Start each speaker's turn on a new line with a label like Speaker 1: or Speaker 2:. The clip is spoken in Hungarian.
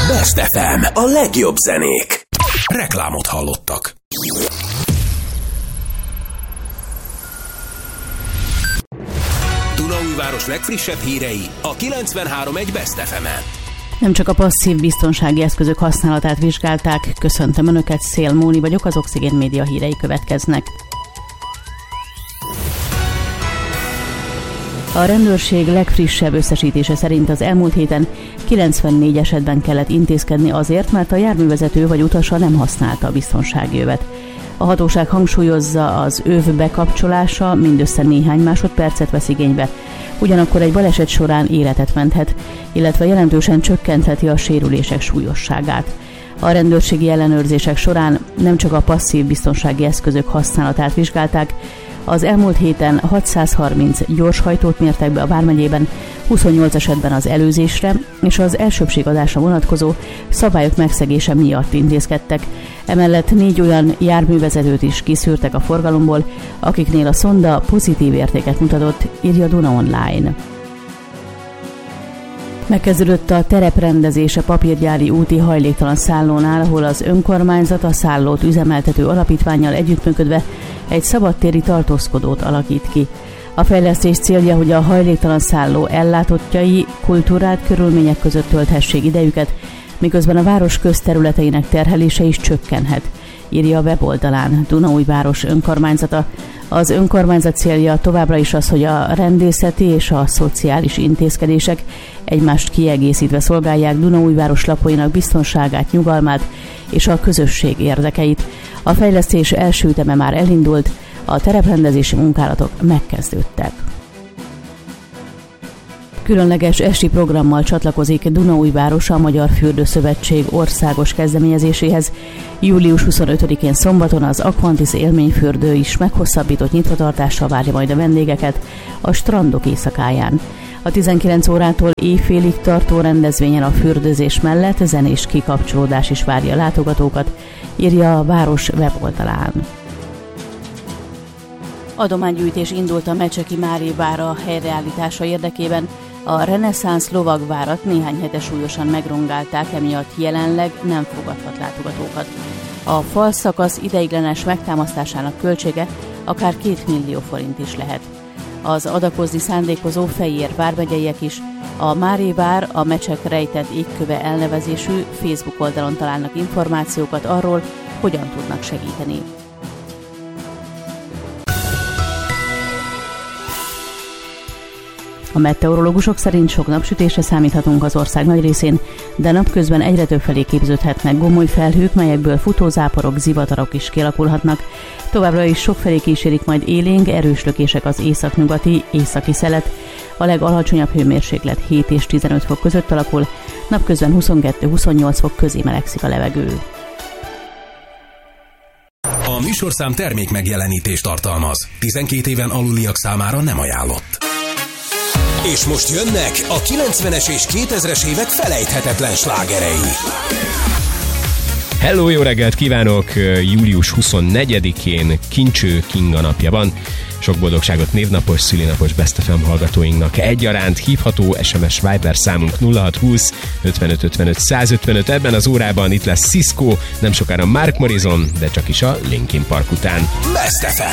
Speaker 1: Best FM, a legjobb zenék. Reklámot hallottak. Dunaújváros legfrissebb hírei a 93.1 Best FM-en.
Speaker 2: Nem csak a passzív biztonsági eszközök használatát vizsgálták, köszöntöm Önöket, Szél Móni vagyok, az Oxigén Média hírei következnek. A rendőrség legfrissebb összesítése szerint az elmúlt héten 94 esetben kellett intézkedni azért, mert a járművezető vagy utasa nem használta a biztonsági övet. A hatóság hangsúlyozza, az öv bekapcsolása mindössze néhány másodpercet vesz igénybe, ugyanakkor egy baleset során életet menthet, illetve jelentősen csökkentheti a sérülések súlyosságát. A rendőrségi ellenőrzések során nem csak a passzív biztonsági eszközök használatát vizsgálták, az elmúlt héten 630 gyorshajtót mértek be a vármegyében, 28 esetben az előzésre és az elsőbbségadásra vonatkozó szabályok megszegése miatt intézkedtek. Emellett 4 olyan járművezetőt is kiszűrtek a forgalomból, akiknél a szonda pozitív értéket mutatott, írja Duna Online. Megkezdődött a tereprendezés a papírgyári úti hajléktalan szállónál, ahol az önkormányzat a szállót üzemeltető alapítvánnyal együttműködve egy szabadtéri tartózkodót alakít ki. A fejlesztés célja, hogy a hajléktalan szálló ellátottjai kultúrált körülmények között tölthessék idejüket, miközben a város közterületeinek terhelése is csökkenhet, írja a weboldalán Dunaújváros önkormányzata. Az önkormányzat célja továbbra is az, hogy a rendészeti és a szociális intézkedések egymást kiegészítve szolgálják Dunaújváros lakóinak biztonságát, nyugalmát és a közösség érdekeit. A fejlesztés első üteme már elindult, a tereprendezési munkálatok megkezdődtek. Különleges esti programmal csatlakozik Dunaújváros a Magyar Fürdőszövetség országos kezdeményezéséhez. Július 25-én szombaton az Aquantis élményfürdő is meghosszabbított nyitvatartással várja majd a vendégeket a strandok éjszakáján. A 19 órától éjfélig tartó rendezvényen a fürdőzés mellett zenés kikapcsolódás is várja a látogatókat, írja a város weboldalán. Adománygyűjtés indult a Mecseki Mária vára helyreállítása érdekében. A reneszánsz lovagvárat néhány hete súlyosan megrongálták, emiatt jelenleg nem fogadhat látogatókat. A falszakasz ideiglenes megtámasztásának költsége akár 2 millió forint is lehet. Az adakozni szándékozó Fejér vármegyeiek is a Mária vár a Mecsek rejtett égköve elnevezésű Facebook oldalon találnak információkat arról, hogyan tudnak segíteni. A meteorológusok szerint sok napsütésre számíthatunk az ország nagy részén, de napközben egyre több felé képződhetnek gomoly felhők, melyekből futózáporok, zivatarok is kialakulhatnak. Továbbra is sokfelé kísérik majd élénk, erős lökések az északnyugati, északi szelet. A legalacsonyabb hőmérséklet 7 és 15 fok között alakul, napközben 22-28 fok közé melegszik a levegő.
Speaker 1: A műsorszám termék megjelenítést tartalmaz. 12 éven aluliak számára nem ajánlott. És most jönnek a 90-es és 2000-es évek felejthetetlen slágerei.
Speaker 3: Hello, jó reggelt kívánok! Július 24-én Kincső Kinga napja van. Sok boldogságot névnapos, szülinapos Best FM hallgatóinknak egyaránt. Hívható SMS Viber számunk 0620 55 55 155. Ebben az órában itt lesz Cisco, nem sokára Mark Morrison, de csak is a Linkin Park után.
Speaker 1: Best FM.